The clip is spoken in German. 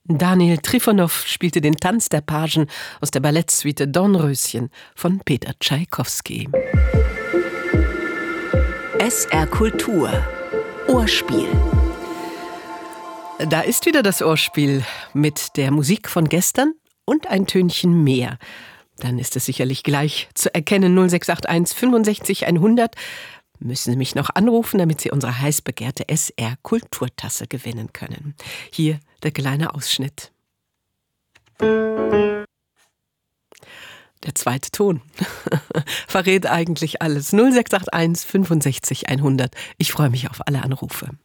Daniel Trifonow spielte den Tanz der Pagen aus der Ballettsuite Dornröschen von Peter Tschaikowski. SR Kultur Ohrspiel. Da ist wieder das Ohrspiel mit der Musik von gestern und ein Tönchen mehr. Dann ist es sicherlich gleich zu erkennen. 0681 65 100. Müssen Sie mich noch anrufen, damit Sie unsere heiß begehrte SR Kulturtasse gewinnen können. Hier der kleine Ausschnitt. Der zweite Ton verrät eigentlich alles. 0681 65 100. Ich freue mich auf alle Anrufe.